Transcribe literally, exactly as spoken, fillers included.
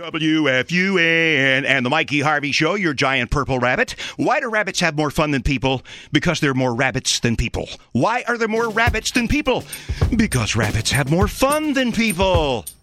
W F U N and the Mikey Harvey Show, your giant purple rabbit. Why do rabbits have more fun than people? Because they're more rabbits than people. Why are there more rabbits than people? Because rabbits have more fun than people.